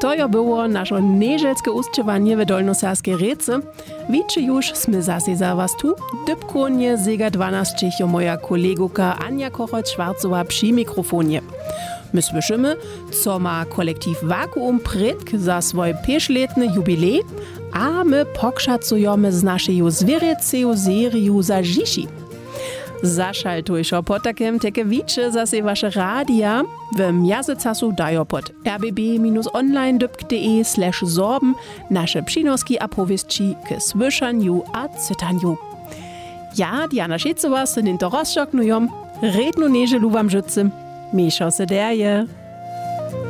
To jo było nasze nieżelskie ustczywanie w dolnosaskiej rece. Wiecie już, sme zase za was tu. Dybkonie zega 12 moja koleguka Anja Kochoć-Schwarzowa przy mikrofonie. My słyszymy, co ma kolektiv Vakuum Predk za swój 5-letny jubilej, a my pokrzacujemy z naszej zwierzęcej serii za Žiši. Zašaltujšo potakem teke wicze zase wasze radia w mjazycasu dajo pod rbb-online.de/sorben nasze przynoski a powieści k słyszaniu a cytaniu. Ja, Diana Šecowa, se ninto rozšoknujom, rednu nieželu wam życę. Mieszo se derje.